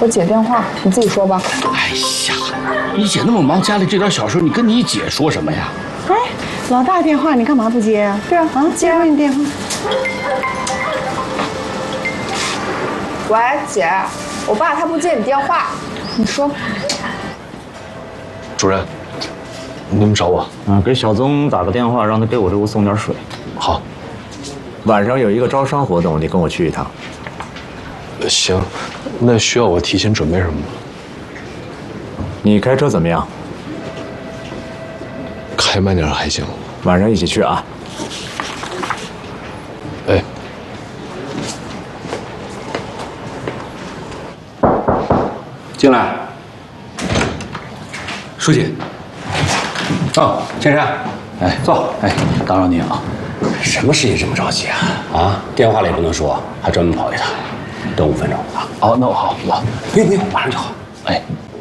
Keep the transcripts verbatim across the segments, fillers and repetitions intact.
我姐电话，你自己说吧。 哎呀，你姐那么忙，家里这点小事，你跟你姐说什么呀？ 哎，老大电话你干嘛不接啊？对啊，啊，接啊你电话。 喂，姐，我爸他不接你电话，你说。 主任，你们找我？ 嗯，给小宗打个电话，让他给我这屋送点水。 好。 晚上有一个招商活动，你跟我去一趟。 行，那需要我提前准备什么吗？ 你开车怎么样？ 开慢点还行。 晚上一起去啊。 哎。 进来。书记。哦，千山，哎，坐。哎，打扰您啊。什么事情这么着急啊？啊，电话里也不能说，还专门跑一趟。等五分钟啊。 哦，那我好，我不用不用，马上就好。 哎。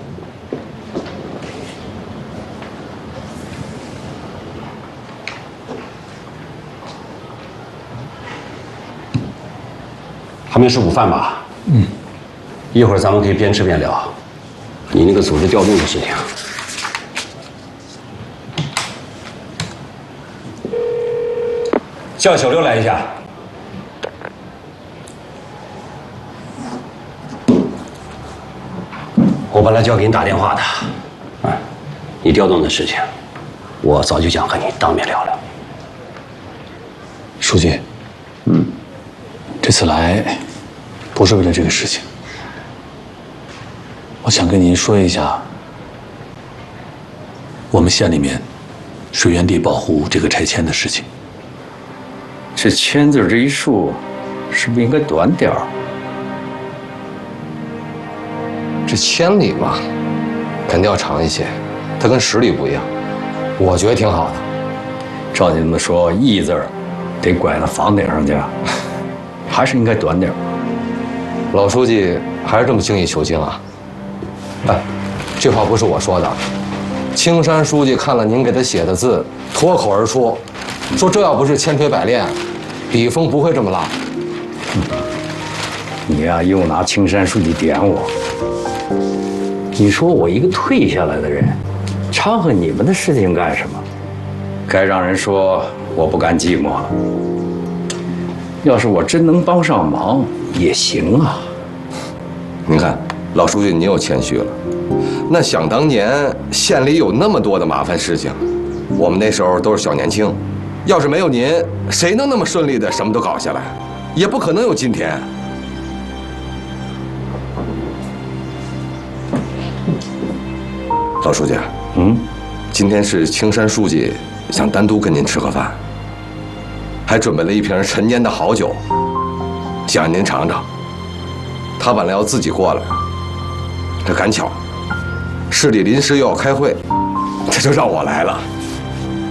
还没吃午饭吧？ 嗯。 一会儿咱们可以边吃边聊。你那个组织调动的事情。叫小刘来一下。我本来就要给你打电话的，啊，你调动的事情，我早就想和你当面聊聊。 书记， 嗯， 这次来不是为了这个事情，我想跟您说一下，我们县里面水源地保护这个拆迁的事情。 这签字这一竖，是不是应该短点儿？ 这千里嘛，肯定要长一些，它跟十里不一样。我觉得挺好的。 照你这么说，义字儿得拐到房顶上去，还是应该短点儿。 老书记还是这么精益求精啊？哎，这话不是我说的，青山书记看了您给他写的字，脱口而出，说这要不是千锤百炼，笔锋不会这么辣。 你呀、啊，又拿青山书记点我。你说我一个退下来的人，掺和你们的事情干什么？该让人说我不甘寂寞了。要是我真能帮上忙也行啊。 您看，老书记您又谦虚了。那想当年县里有那么多的麻烦事情，我们那时候都是小年轻，要是没有您，谁能那么顺利的什么都搞下来？也不可能有今天。老书记， 嗯， 今天是青山书记想单独跟您吃个饭，还准备了一瓶陈年的好酒，想让您尝尝。他本来要自己过来，这赶巧，市里临时又要开会，这就让我来了。